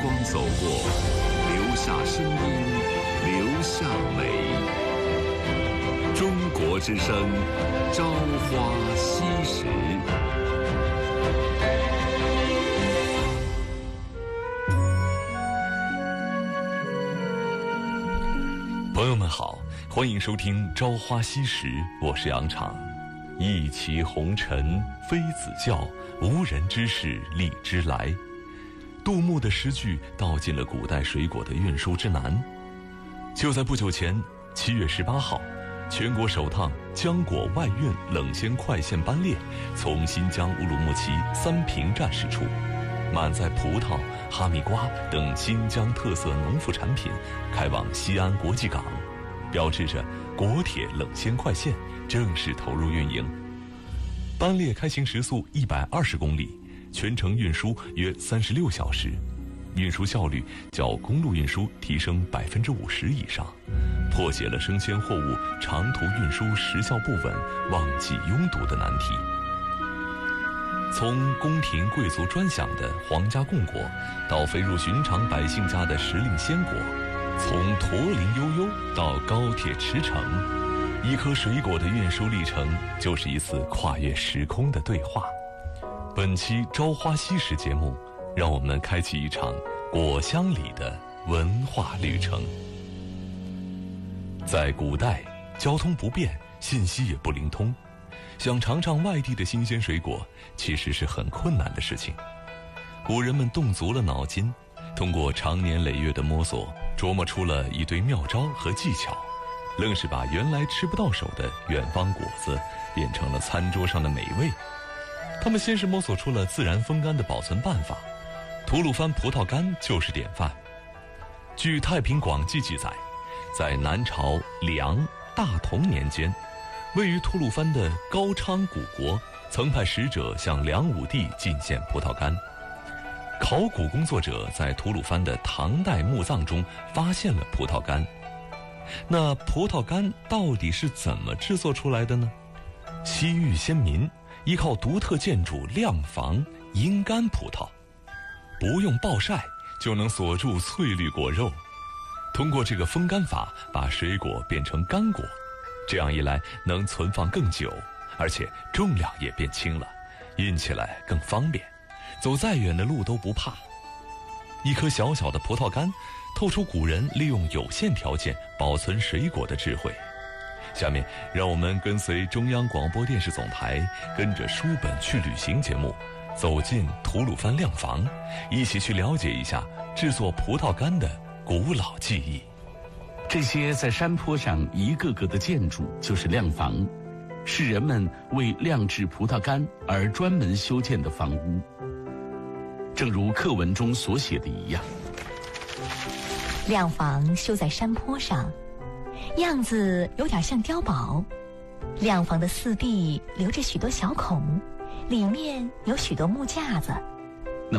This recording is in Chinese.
光走过，留下声音，留下美。中国之声，朝花夕拾。朋友们好，欢迎收听《朝花夕拾》，我是杨昶。一骑红尘妃子笑，无人知是荔枝来。杜牧的诗句道尽了古代水果的运输之难。就在不久前，7月18号，全国首趟浆果外运冷鲜快线班列从新疆乌鲁木齐三平站驶出，满载葡萄、哈密瓜等新疆特色农副产品开往西安国际港，标志着国铁冷鲜快线正式投入运营。班列开行时速120公里，全程运输约36小时，运输效率较公路运输提升50%以上，破解了生鲜货物长途运输时效不稳、旺季拥堵的难题。从宫廷贵族专享的皇家贡果，到飞入寻常百姓家的时令鲜果，从驼铃悠悠到高铁驰骋，一颗水果的运输历程就是一次跨越时空的对话。本期朝花夕拾节目，让我们开启一场果香里的文化旅程。在古代，交通不便，信息也不灵通，想尝尝外地的新鲜水果，其实是很困难的事情。古人们动足了脑筋，通过长年累月的摸索，琢磨出了一堆妙招和技巧，愣是把原来吃不到手的远方果子变成了餐桌上的美味。他们先是摸索出了自然风干的保存办法，吐鲁番葡萄干就是典范。据《太平广记》记载，在南朝梁、大同年间，位于吐鲁番的高昌古国曾派使者向梁武帝进献葡萄干。考古工作者在吐鲁番的唐代墓葬中发现了葡萄干。那葡萄干到底是怎么制作出来的呢？西域先民依靠独特建筑晾房阴干葡萄，不用暴晒就能锁住翠绿果肉。通过这个风干法，把水果变成干果，这样一来能存放更久，而且重量也变轻了，运起来更方便，走再远的路都不怕。一颗小小的葡萄干，透出古人利用有限条件保存水果的智慧。下面让我们跟随中央广播电视总台，跟着书本去旅行节目，走进吐鲁番晾房，一起去了解一下制作葡萄干的古老技艺。 这些在山坡上一个个的建筑就是晾房，是人们为晾制葡萄干而专门修建的房屋。正如课文中所写的一样， 晾房修在山坡上，样子有点像碉堡。晾房的四壁留着许多小孔，里面有许多木架子，